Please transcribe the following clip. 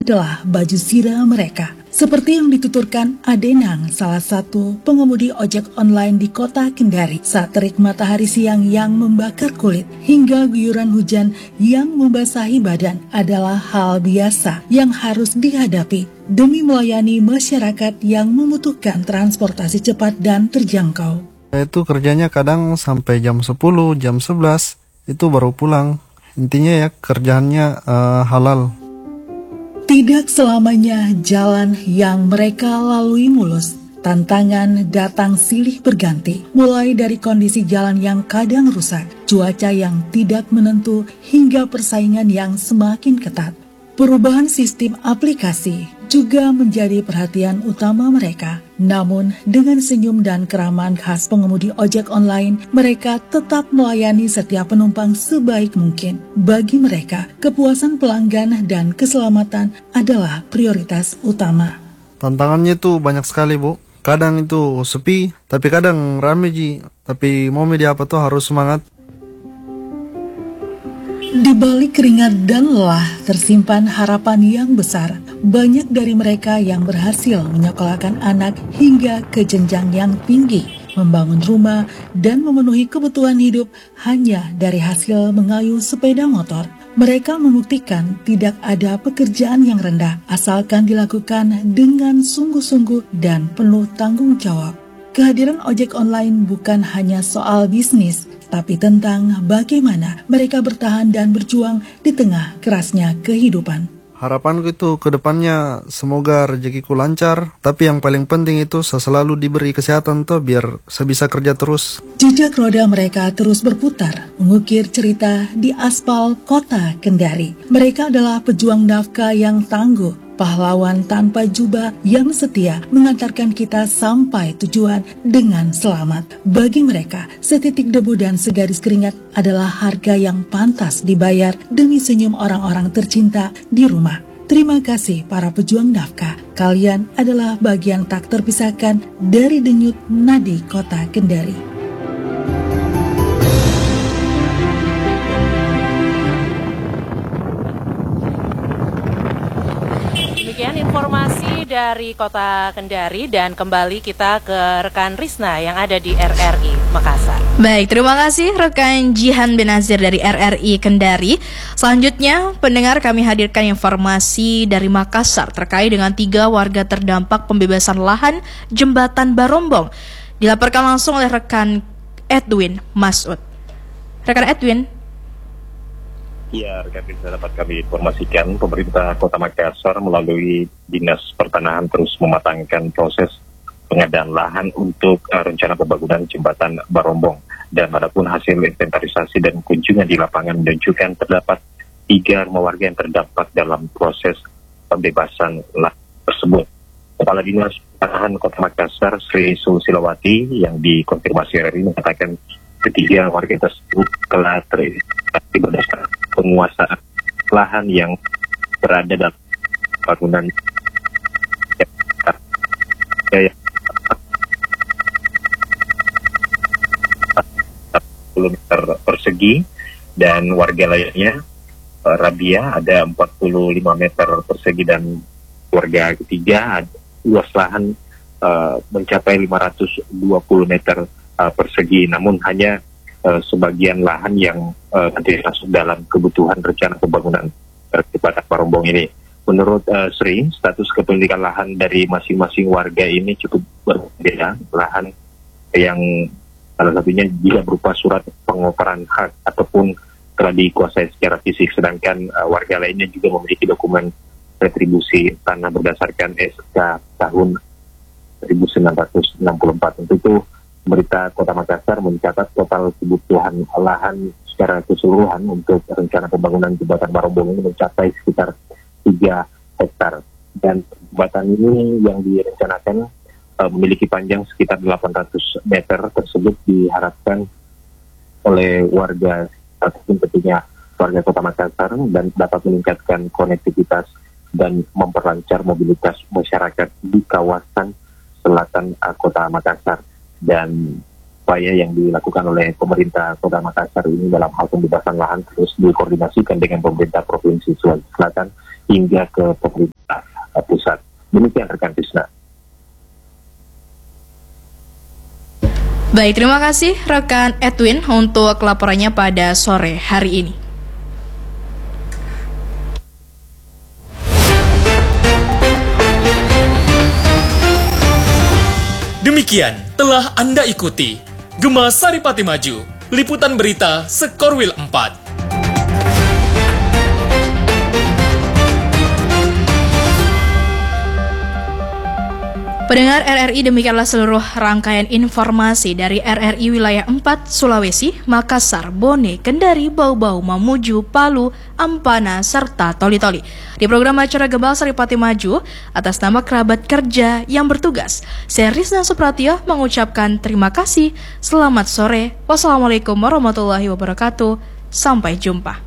adalah baju sirah mereka. Seperti yang dituturkan Adenang, salah satu pengemudi ojek online di kota Kendari, saat terik matahari siang yang membakar kulit hingga guyuran hujan yang membasahi badan adalah hal biasa yang harus dihadapi demi melayani masyarakat yang membutuhkan transportasi cepat dan terjangkau. Itu kerjanya kadang sampai jam 10, jam 11, itu baru pulang. Intinya ya kerjaannya halal. Tidak selamanya jalan yang mereka lalui mulus. Tantangan datang silih berganti, mulai dari kondisi jalan yang kadang rusak, cuaca yang tidak menentu, hingga persaingan yang semakin ketat. Perubahan sistem aplikasi juga menjadi perhatian utama mereka. Namun, dengan senyum dan keramaan khas pengemudi ojek online, mereka tetap melayani setiap penumpang sebaik mungkin. Bagi mereka, kepuasan pelanggan dan keselamatan adalah prioritas utama. Tantangannya itu banyak sekali, Bu. Kadang itu sepi, tapi kadang rame, Ji. Tapi mau media apa tuh harus semangat. Di balik keringat dan lelah tersimpan harapan yang besar. Banyak dari mereka yang berhasil menyekolahkan anak hingga ke jenjang yang tinggi, membangun rumah dan memenuhi kebutuhan hidup hanya dari hasil mengayuh sepeda motor. Mereka membuktikan tidak ada pekerjaan yang rendah asalkan dilakukan dengan sungguh-sungguh dan penuh tanggung jawab. Kehadiran ojek online bukan hanya soal bisnis, tapi tentang bagaimana mereka bertahan dan berjuang di tengah kerasnya kehidupan. Harapanku itu ke depannya semoga rezekiku lancar, tapi yang paling penting itu selalu diberi kesehatan tuh biar saya bisa kerja terus. Jejak roda mereka terus berputar, mengukir cerita di aspal kota Kendari. Mereka adalah pejuang nafkah yang tangguh, pahlawan tanpa jubah yang setia mengantarkan kita sampai tujuan dengan selamat. Bagi mereka, setitik debu dan segaris keringat adalah harga yang pantas dibayar demi senyum orang-orang tercinta di rumah. Terima kasih para pejuang nafkah. Kalian adalah bagian tak terpisahkan dari denyut nadi kota Kendari. Demikian informasi dari Kota Kendari dan kembali kita ke rekan Risna yang ada di RRI Makassar. Baik, terima kasih rekan Jihan Benazir dari RRI Kendari. Selanjutnya, pendengar kami hadirkan informasi dari Makassar terkait dengan 3 warga terdampak pembebasan lahan Jembatan Barombong. Dilaporkan langsung oleh rekan Edwin Masud. Rekan Edwin. Ya, rekan bisa dapat kami informasikan pemerintah Kota Makassar melalui Dinas Pertanahan terus mematangkan proses pengadaan lahan untuk rencana pembangunan Jembatan Barombong. Dan adapun hasil inventarisasi dan kunjungan di lapangan menunjukkan terdapat 3 rumah warga yang terdampak dalam proses pembebasan lahan tersebut. Kepala Dinas Pertanahan Kota Makassar, Sri Susilawati, yang dikonfirmasi RRI mengatakan ketiga warga tersebut telah terinfeksi berdasarkan penguasaan lahan yang berada dalam bangunan yang 10 meter persegi, dan warga lainnya Rabia ada 45 meter persegi, dan warga ketiga luas lahan mencapai 520 meter persegi, namun hanya sebagian lahan yang nanti masuk dalam kebutuhan rencana pembangunan Jembatan Barombong ini. Menurut Sri, status kepemilikan lahan dari masing-masing warga ini cukup berbeda. Lahan yang salah satunya jika berupa surat pengoperan hak ataupun telah dikuasai secara fisik, sedangkan warga lainnya juga memiliki dokumen retribusi tanah berdasarkan SK tahun 1964. Untuk itu, pemerintah Kota Makassar mencatat total kebutuhan lahan secara keseluruhan untuk rencana pembangunan Jembatan Barombong ini mencapai sekitar 3 hektar. Dan jembatan ini yang direncanakan memiliki panjang sekitar 800 meter tersebut diharapkan oleh warga ataupun tentunya warga Kota Makassar dan dapat meningkatkan konektivitas dan memperlancar mobilitas masyarakat di kawasan selatan Kota Makassar. Dan upaya yang dilakukan oleh pemerintah Kota Makassar ini dalam hal pembebasan lahan terus dikoordinasikan dengan pemerintah Provinsi Sulawesi Selatan hingga ke pemerintah Demikian rekan Tisna. Baik, terima kasih rekan Edwin untuk laporannya pada sore hari ini. Demikian telah Anda ikuti Gema Saripati Maju, liputan berita Skorwil 4. Pendengar RRI, demikianlah seluruh rangkaian informasi dari RRI Wilayah 4, Sulawesi, Makassar, Bone, Kendari, Bau-Bau, Mamuju, Palu, Ampana, serta Toli-Toli. Di program acara Gema Saripati Maju, atas nama kerabat kerja yang bertugas, saya Rizna Supratio mengucapkan terima kasih. Selamat sore. Wassalamualaikum warahmatullahi wabarakatuh. Sampai jumpa.